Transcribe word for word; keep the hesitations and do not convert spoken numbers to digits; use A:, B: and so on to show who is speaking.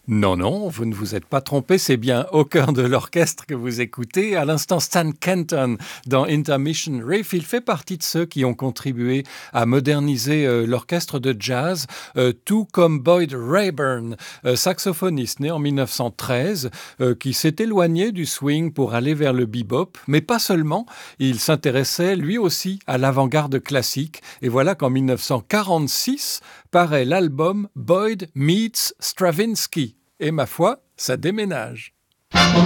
A: Non, non, vous ne vous êtes pas trompé, c'est bien Au cœur de l'orchestre que vous écoutez. À l'instant, Stan Kenton dans Intermission Riff, il fait partie de ceux qui ont contribué à moderniser euh, l'orchestre de jazz, euh, tout comme Boyd Rayburn, euh, saxophoniste né en mille neuf cent treize, euh, qui s'est éloigné du swing pour aller vers le bebop, mais pas seulement, il s'intéressait lui aussi à l'avant-garde classique. Et voilà qu'en mille neuf cent quarante-six paraît l'album Boyd Meets Stravinsky. Et ma foi, ça déménage.